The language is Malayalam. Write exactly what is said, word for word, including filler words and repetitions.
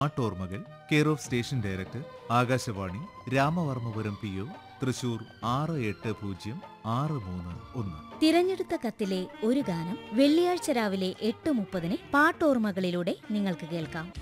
പാട്ടോർമ്മകൾ care of station director Akashvani Ramavarmapuram P O Thrissur ആറ് എട്ട് പൂജ്യം ആറ് മൂന്ന് ഒന്ന്. തിരഞ്ഞെടുത്ത കത്തിലെ ഒരു ഗാനം വെള്ളിയാഴ്ച രാവിലെ എട്ട് മുപ്പതിന് പാട്ടോർമ്മകളിലൂടെ നിങ്ങൾക്ക് കേൾക്കാം.